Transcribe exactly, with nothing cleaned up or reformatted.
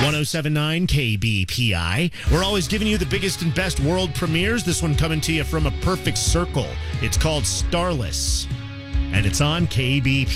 one oh seven point nine K B P I. We're always giving you the biggest and best world premieres. This one coming to you from a perfect circle. It's called Starless, and it's on K B P I.